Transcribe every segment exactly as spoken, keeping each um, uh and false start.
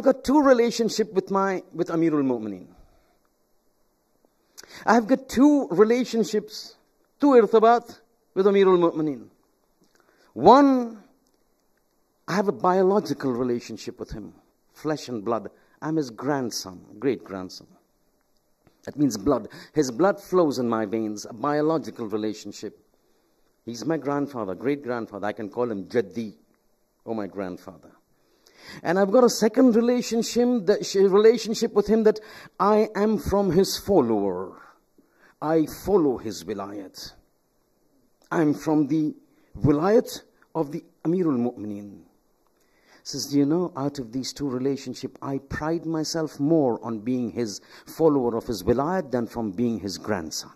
got two relationships with my, with Amirul Mu'mineen. I have got two relationships, two irtibat with Amirul Mu'mineen. One, I have a biological relationship with him, flesh and blood. I'm his grandson, great-grandson. That means blood. His blood flows in my veins, a biological relationship. He's my grandfather, great-grandfather. I can call him Jaddi, or my grandfather. And I've got a second relationship, that, relationship with him that I am from his follower. I follow his wilayat. I'm from the wilayat of the Amirul Mu'mineen. Says, do you know, out of these two relationships, I pride myself more on being his follower of his wilayat than from being his grandson.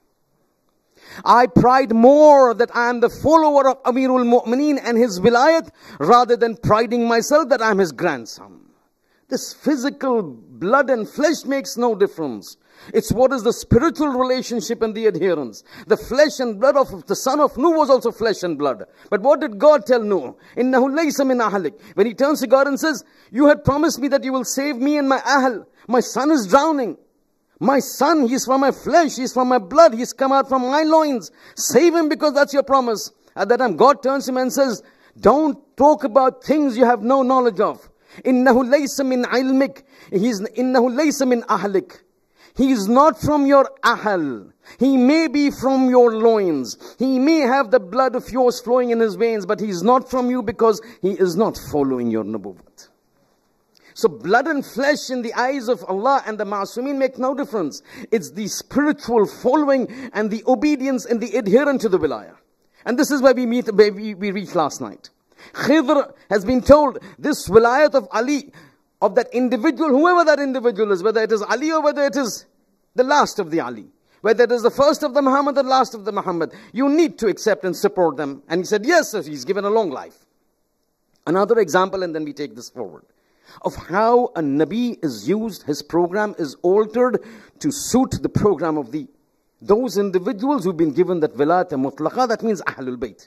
I pride more that I am the follower of Amirul Mu'mineen and his wilayat rather than priding myself that I am his grandson. This physical blood and flesh makes no difference. It's what is the spiritual relationship and the adherence. The flesh and blood of the son of Nuh was also flesh and blood. But what did God tell Nuh? Innahu laysa min ahlik. When he turns to God and says, you had promised me that you will save me and my ahl. My son is drowning. My son, he's from my flesh, he's from my blood, he's come out from my loins. Save him because that's your promise. At that time, God turns to him and says, don't talk about things you have no knowledge of. Innahu laysa min ilmik. He's innahu laysa min ahlik. He is not from your ahl. He may be from your loins. He may have the blood of yours flowing in his veins, but he is not from you because he is not following your nubuwwat. So blood and flesh in the eyes of Allah and the Ma'asumin make no difference. It's the spiritual following and the obedience and the adherence to the wilayah. And this is where we meet, where we, we reached last night. Khidr has been told, this wilayat of Ali, of that individual, whoever that individual is, whether it is Ali or whether it is the last of the Ali, whether it is the first of the Muhammad or the last of the Muhammad, you need to accept and support them. And he said, yes, sir, he's given a long life. Another example, and then we take this forward, of how a Nabi is used, his program is altered to suit the program of the those individuals who've been given that wilayat mutlaqa, that means Ahlul Bayt.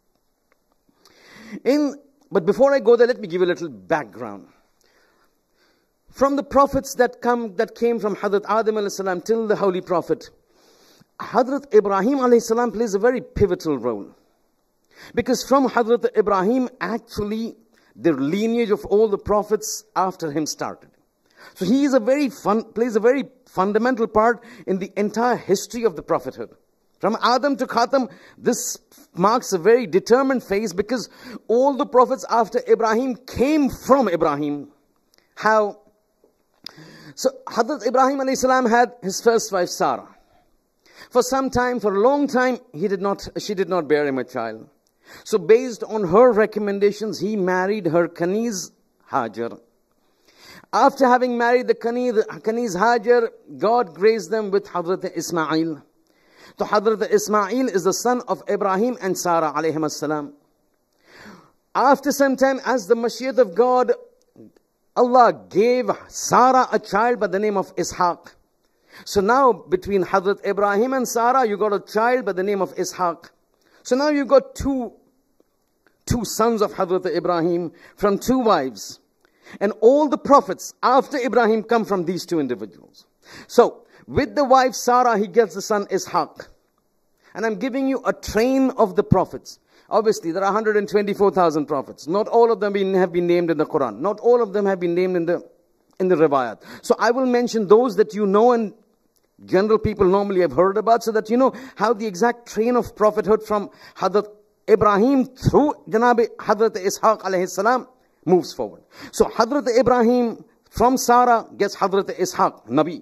In, but before I go there, let me give you a little background. From the prophets that come, that came from Hadrat Adam alayhi salam till the Holy Prophet, Hadrat Ibrahim alayhi salam plays a very pivotal role. Because from Hadrat Ibrahim, actually, the lineage of all the prophets after him started. So he is a very fun, plays a very fundamental part in the entire history of the prophethood. From Adam to Khatam, this marks a very determined phase because all the prophets after Ibrahim came from Ibrahim. How? So Hadrat Ibrahim alayhi salam had his first wife Sarah. For some time, for a long time, he did not, she did not bear him a child. So based on her recommendations, he married her Kaniz Hajar. After having married the Kaniz, Kaniz Hajar, God graced them with Hadrat Ismail. So Hadrat Ismail is the son of Ibrahim and Sarah alayhim as-salam. After some time, as the Mashiach of God, Allah gave Sarah a child by the name of Ishaq. So now between Hadrat Ibrahim and Sarah, you got a child by the name of Ishaq. So now you've got two, two sons of Hadrat Ibrahim from two wives. And all the prophets after Ibrahim come from these two individuals. So with the wife Sarah, he gets the son Ishaq. And I'm giving you a train of the prophets. Obviously, there are one hundred twenty-four thousand prophets. Not all of them have been named in the Quran. Not all of them have been named in the, in the Riwayat. So I will mention those that you know and general people normally have heard about, so that you know how the exact train of prophethood from Hadrat Ibrahim through Janab Hadrat Ishaq alayhi salam moves forward. So Hadrat Ibrahim from Sarah gets Hadrat Ishaq, Nabi.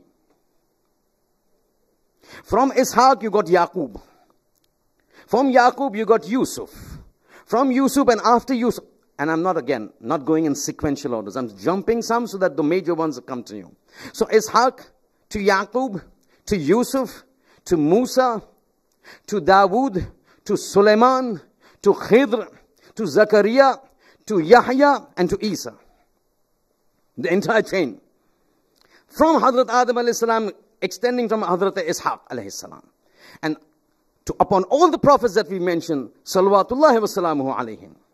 From Ishaq you got Yaqub. From Yaqub you got Yusuf. From Yusuf and after Yusuf, and I'm not again, not going in sequential orders. I'm jumping some so that the major ones come to you. So Ishaq to Yaqub, to Yusuf, to Musa, to Dawood, to Sulaiman, to Khidr, to Zakaria, to Yahya, and to Isa. The entire chain. From Hadrat Adam alayhi salam, extending from Hadrat Ishaq alayhi salam. And to, upon all the prophets that we mentioned, salawatullahi wa salamuhu alayhim.